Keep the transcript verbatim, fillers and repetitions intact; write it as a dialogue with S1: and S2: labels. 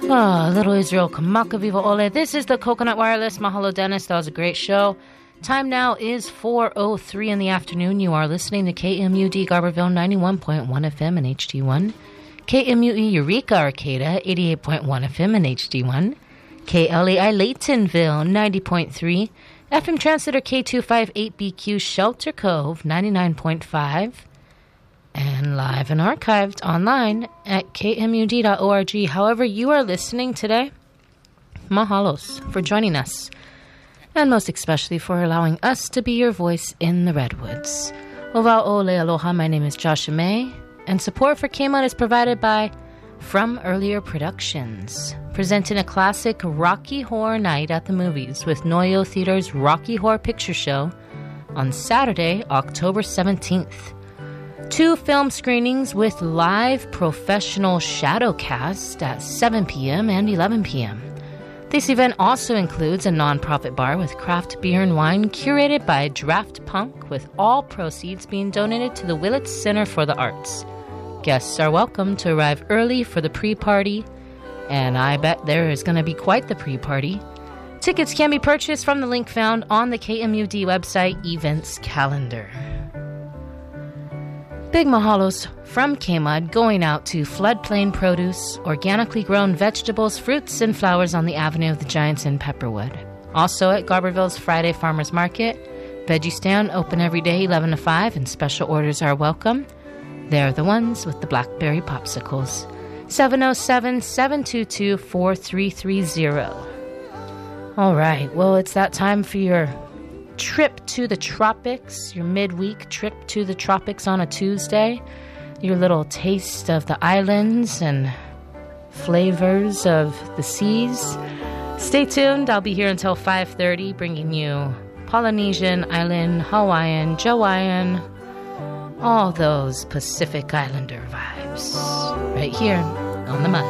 S1: Ah, Little Israel, Kamaka Viva Ole. This is the Coconut Wireless. Mahalo, Dennis. That was a great show. Time now is four oh three in the afternoon. You are listening to K M U D Garberville ninety-one point one F M and H D one. K M U E Eureka Arcata eighty-eight point one F M and H D one. K L A I Laytonville ninety point three. F M Translator K two fifty-eight B Q Shelter Cove ninety-nine point five. And live and archived online at k m u d dot org. However you are listening today, mahalos for joining us, and most especially for allowing us to be your voice in the Redwoods. Ova ole aloha, my name is Joshua May, and support for K-Mod is provided by From Earlier Productions, presenting a classic Rocky Horror Night at the Movies with Noyo Theater's Rocky Horror Picture Show on Saturday, October seventeenth. Two film screenings with live professional shadowcast at seven p.m. and eleven p.m. This event also includes a nonprofit bar with craft beer and wine curated by Draft Punk, with all proceeds being donated to the Willits Center for the Arts. Guests are welcome to arrive early for the pre-party, and I bet there is going to be quite the pre-party. Tickets can be purchased from the link found on the K M U D website events calendar. Big mahalos from K-Mod going out to Floodplain Produce, organically grown vegetables, fruits, and flowers on the Avenue of the Giants in Pepperwood. Also at Garberville's Friday Farmers Market, veggie stand open every day eleven to five, and special orders are welcome. They're the ones with the blackberry popsicles. seven oh seven, seven two two, four three three zero. All right, well, it's that time for your trip to the tropics, your midweek trip to the tropics on a Tuesday, your little taste of the islands and flavors of the seas. Stay tuned. I'll be here until five thirty, bringing you Polynesian, Island, Hawaiian, Jawaiian, all those Pacific Islander vibes right here on the mic.